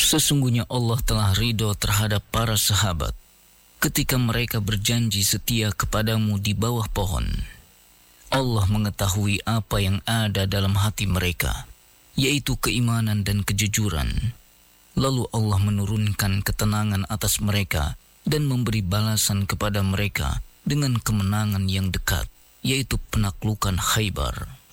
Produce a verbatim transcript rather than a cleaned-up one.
Sesungguhnya Allah telah ridho terhadap para sahabat ketika mereka berjanji setia kepadamu di bawah pohon. Allah mengetahui apa yang ada dalam hati mereka, yaitu keimanan dan kejujuran. Lalu Allah menurunkan ketenangan atas mereka dan memberi balasan kepada mereka dengan kemenangan yang dekat, yaitu penaklukan Khaybar.